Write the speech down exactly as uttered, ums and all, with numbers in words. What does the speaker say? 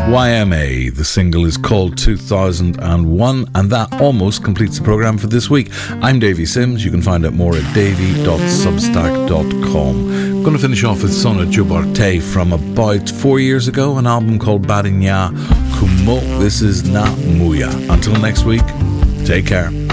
Y M A. The single is called two thousand one, and that almost completes the programme for this week. I'm Davy Sims. You can find out more at davy dot substack dot com. I'm going to finish off with Sona Jubarte from about four years ago, an album called Badinya Kumo. This is Na Muya. Until next week, take care.